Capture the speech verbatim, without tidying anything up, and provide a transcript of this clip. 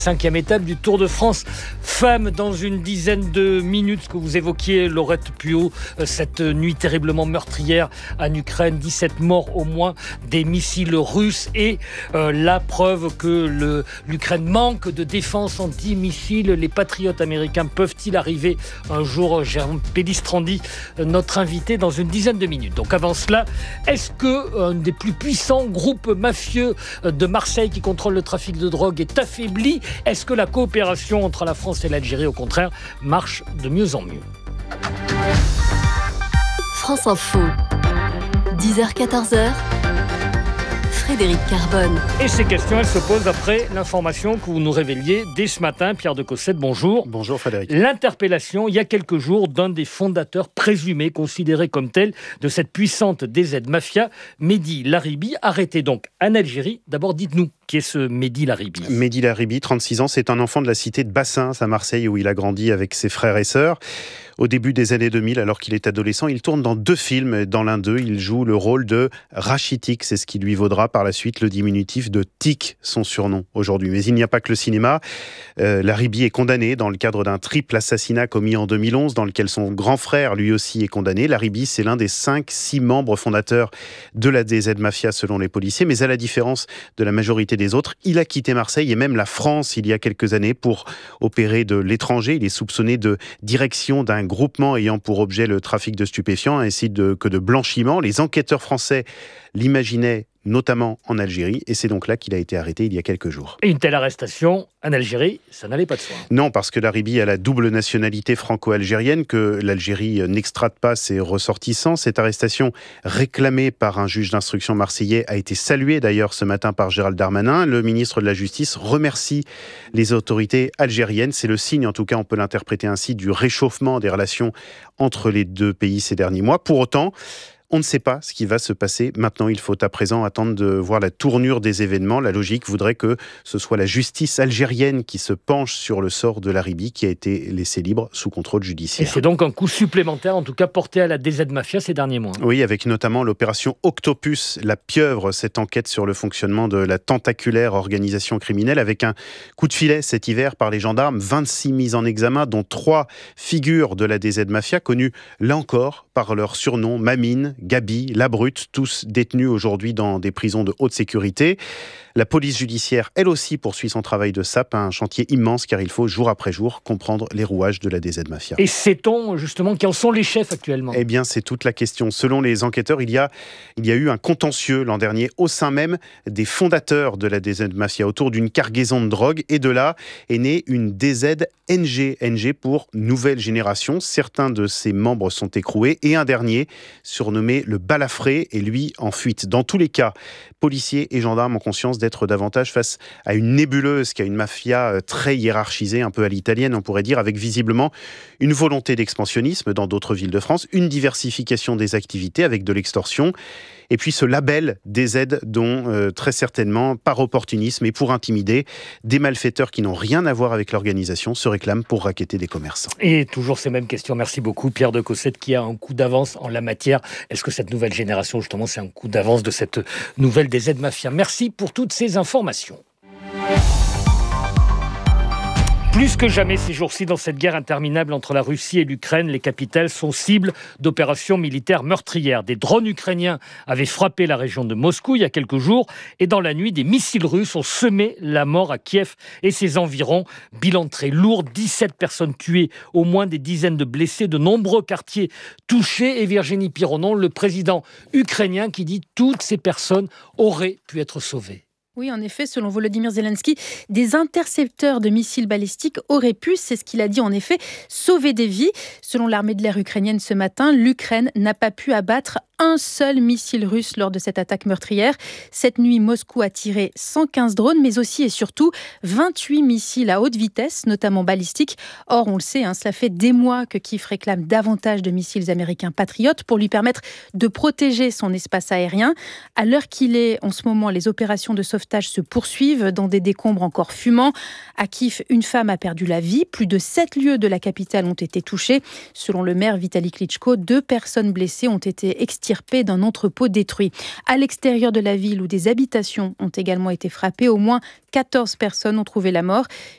Cinquième étape du Tour de France femmes dans une dizaine de minutes. Ce que vous évoquiez, Laurette Puot, cette nuit terriblement meurtrière en Ukraine, dix-sept morts au moins, des missiles russes et euh, la preuve que le, l'Ukraine manque de défense anti-missiles. Les patriotes américains peuvent-ils arriver un jour? Jérôme Pellistrandi, notre invité, dans une dizaine de minutes. Donc avant cela, est-ce qu'un des plus puissants groupes mafieux de Marseille qui contrôle le trafic de drogue est affaibli? Est-ce que la coopération entre la France et l'Algérie, au contraire, marche de mieux en mieux? France Info, dix heures quatorze heures, Frédéric Carbone. Et ces questions, elles se posent après l'information que vous nous révéliez dès ce matin. Pierre de Cossette, bonjour. Bonjour Frédéric. L'interpellation, il y a quelques jours, d'un des fondateurs présumés, considérés comme tel, de cette puissante D Z Mafia, Mehdi Laribi, arrêté donc en Algérie. D'abord, dites-nous, qui est ce Mehdi Laribi? Mehdi Laribi, trente-six ans, c'est un enfant de la cité de Bassins, à Marseille, où il a grandi avec ses frères et sœurs. Au début des années deux mille, alors qu'il est adolescent, il tourne dans deux films. Dans l'un d'eux, il joue le rôle de Rachitik. C'est ce qui lui vaudra par la suite le diminutif de Tik, son surnom aujourd'hui. Mais il n'y a pas que le cinéma. Euh, Laribi est condamné dans le cadre d'un triple assassinat commis en deux mille onze, dans lequel son grand frère, lui aussi, est condamné. Laribi, c'est l'un des cinq, six membres fondateurs de la D Z Mafia, selon les policiers. Mais à la différence de la majorité des autres, il a quitté Marseille et même la France il y a quelques années pour opérer de l'étranger. Il est soupçonné de direction d'un groupement ayant pour objet le trafic de stupéfiants ainsi de, que de blanchiment. Les enquêteurs français l'imaginaient notamment en Algérie, et c'est donc là qu'il a été arrêté il y a quelques jours. Et une telle arrestation en Algérie, ça n'allait pas de soi. Non, parce que Laribi a la double nationalité franco-algérienne, que l'Algérie n'extrade pas ses ressortissants. Cette arrestation, réclamée par un juge d'instruction marseillais, a été saluée d'ailleurs ce matin par Gérald Darmanin. Le ministre de la Justice remercie les autorités algériennes. C'est le signe, en tout cas on peut l'interpréter ainsi, du réchauffement des relations entre les deux pays ces derniers mois. Pour autant, on ne sait pas ce qui va se passer maintenant. Il faut à présent attendre de voir la tournure des événements. La logique voudrait que ce soit la justice algérienne qui se penche sur le sort de Laribi, qui a été laissé libre sous contrôle judiciaire. Et c'est donc un coup supplémentaire, en tout cas porté à la D Z Mafia ces derniers mois. Oui, avec notamment l'opération Octopus, la pieuvre, cette enquête sur le fonctionnement de la tentaculaire organisation criminelle, avec un coup de filet cet hiver par les gendarmes, vingt-six mises en examen, dont trois figures de la D Z Mafia, connues là encore par leur surnom Mamine, Gabi, La Brute, tous détenus aujourd'hui dans des prisons de haute sécurité. La police judiciaire, elle aussi, poursuit son travail de sape, un chantier immense, car il faut, jour après jour, comprendre les rouages de la D Z Mafia. Et sait-on, justement, qui en sont les chefs actuellement? Eh bien, c'est toute la question. Selon les enquêteurs, il y a, il y a eu un contentieux l'an dernier au sein même des fondateurs de la D Z Mafia, autour d'une cargaison de drogue, et de là est née une D Z N G, N G pour Nouvelle Génération. Certains de ses membres sont écroués, et un dernier, surnommé le Balafré, est lui en fuite. Dans tous les cas, policiers et gendarmes ont conscience d'être davantage face à une nébuleuse qu'à une mafia très hiérarchisée, un peu à l'italienne, on pourrait dire, avec visiblement une volonté d'expansionnisme dans d'autres villes de France, une diversification des activités avec de l'extorsion, et puis ce label D Z dont, euh, très certainement, par opportunisme et pour intimider, des malfaiteurs qui n'ont rien à voir avec l'organisation se réclament pour racketter des commerçants. Et toujours ces mêmes questions. Merci beaucoup, Pierre de Cossette, qui a un coup d'avance en la matière. Est-ce que cette nouvelle génération, justement, c'est un coup d'avance de cette nouvelle D Z Mafia? Merci pour toutes ces informations. Plus que jamais ces jours-ci, dans cette guerre interminable entre la Russie et l'Ukraine, les capitales sont cibles d'opérations militaires meurtrières. Des drones ukrainiens avaient frappé la région de Moscou il y a quelques jours, et dans la nuit, des missiles russes ont semé la mort à Kiev et ses environs. Bilan très lourd, dix-sept personnes tuées, au moins des dizaines de blessés, de nombreux quartiers touchés. Et Virginie Pironon, le président ukrainien, qui dit toutes ces personnes auraient pu être sauvées. Oui, en effet, selon Volodymyr Zelensky, des intercepteurs de missiles balistiques auraient pu, c'est ce qu'il a dit en effet, sauver des vies. Selon l'armée de l'air ukrainienne ce matin, l'Ukraine n'a pas pu abattre un seul missile russe lors de cette attaque meurtrière. Cette nuit, Moscou a tiré cent quinze drones, mais aussi et surtout vingt-huit missiles à haute vitesse, notamment balistiques. Or, on le sait, hein, cela fait des mois que Kiev réclame davantage de missiles américains Patriot pour lui permettre de protéger son espace aérien. À l'heure qu'il est, en ce moment, les opérations de sauvetage se poursuivent dans des décombres encore fumants. À Kiev, une femme a perdu la vie. Plus de sept lieux de la capitale ont été touchés. Selon le maire Vitaly Klitschko, deux personnes blessées ont été extirpées d'un entrepôt détruit. À l'extérieur de la ville, où des habitations ont également été frappées, au moins quatorze personnes ont trouvé la mort.